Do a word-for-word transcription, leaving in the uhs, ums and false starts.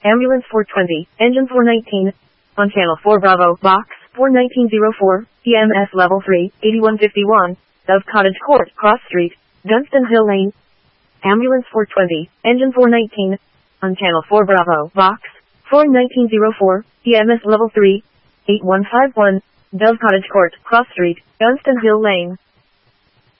Ambulance four twenty, Engine four nineteen. On Channel four Bravo, Box four nineteen oh four, E M S Level three, eighty-one fifty-one, Dove Cottage Court, Cross Street, Dunstan Hill Lane. Ambulance four twenty, Engine four nineteen. On Channel four Bravo, Box four nineteen oh four, E M S Level three, eighty-one fifty-one, Dove Cottage Court, Cross Street, Dunstan Hill Lane.